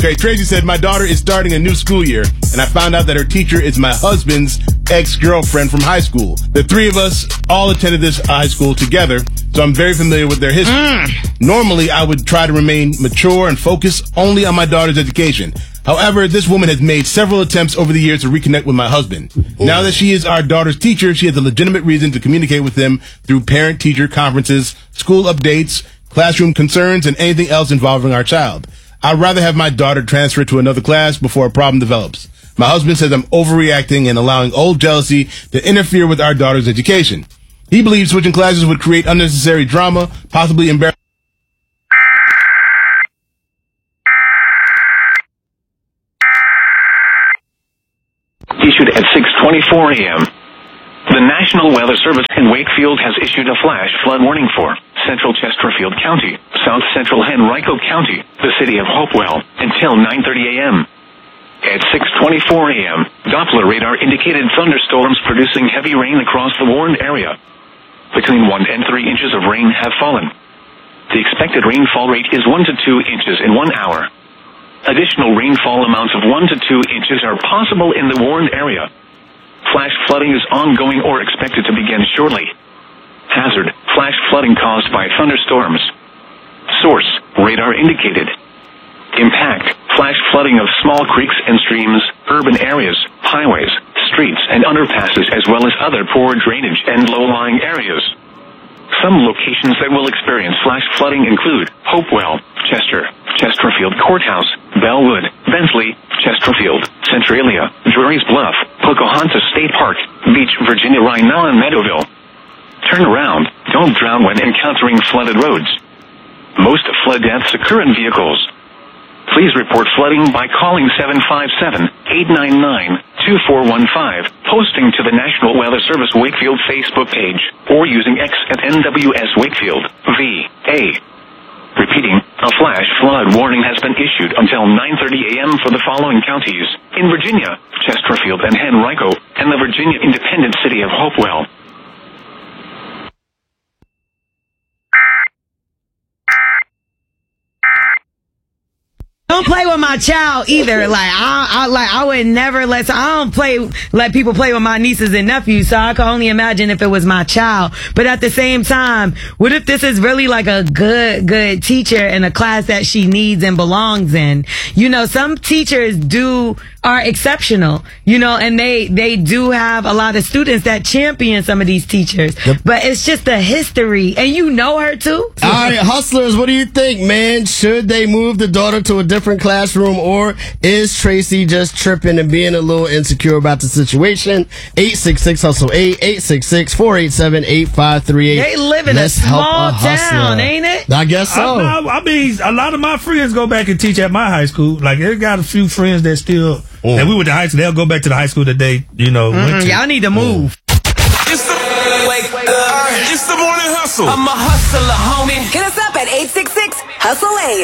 Okay, Tracy said, my daughter is starting a new school year, and I found out that her teacher is my husband's ex-girlfriend from high school. The three of us all attended this high school together, so I'm very familiar with their history. Normally, I would try to remain mature and focus only on my daughter's education. However, this woman has made several attempts over the years to reconnect with my husband. Now that she is our daughter's teacher, she has a legitimate reason to communicate with him through parent-teacher conferences, school updates, classroom concerns, and anything else involving our child. I'd rather have my daughter transfer to another class before a problem develops. My husband says I'm overreacting and allowing old jealousy to interfere with our daughter's education. He believes switching classes would create unnecessary drama, possibly embarrassing. Issued at 6:24 a.m. The National Weather Service in Wakefield has issued a flash flood warning for Central Chesterfield County, South Central Henrico County, the city of Hopewell, until 9:30 a.m. At 6:24 a.m., Doppler radar indicated thunderstorms producing heavy rain across the warned area. Between 1 and 3 inches of rain have fallen. The expected rainfall rate is 1 to 2 inches in 1 hour. Additional rainfall amounts of 1 to 2 inches are possible in the warned area. Flash flooding is ongoing or expected to begin shortly. Hazard, flash flooding caused by thunderstorms. Source, radar indicated. Impact, flash flooding of small creeks and streams, urban areas, highways, streets and underpasses as well as other poor drainage and low-lying areas. Some locations that will experience flash flooding include Hopewell, Chester, Chesterfield Courthouse, Bellwood, Bentley, Chesterfield, Centralia, Drury's Bluff, Pocahontas State Park, Beach, Virginia, Rhinell, and Meadowville. Turn around. Don't drown when encountering flooded roads. Most flood deaths occur in vehicles. Please report flooding by calling 757-899-2415, posting to the National Weather Service Wakefield Facebook page, or using X at NWS Wakefield, VA. Repeating, a flash flood warning has been issued until 9:30 a.m. for the following counties: in Virginia, Chesterfield and Henrico, and the Virginia independent city of Hopewell. Don't play with my child either. I would never let people play with my nieces and nephews. So I can only imagine if it was my child. But at the same time, what if this is really like a good teacher in a class that she needs and belongs in? You know, some teachers are exceptional, you know, and they do have a lot of students that champion some of these teachers. Yep. But it's just a history, and you know her too. All right, hustlers, what do you think, man? Should they move the daughter to a different classroom, or is Tracy just tripping and being a little insecure about the situation? 866-HUSTLE-8, 866-487-8538. They live in a small town, ain't it? I guess so. I mean, a lot of my friends go back and teach at my high school. Like, they got a few friends that still, and we went to high school, they'll go back to the high school that they, went to. Y'all need to move. It's the morning hustle. I'm a hustler, homie. Hit us up at 866-HUSTLE-8.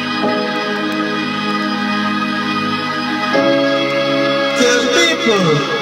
People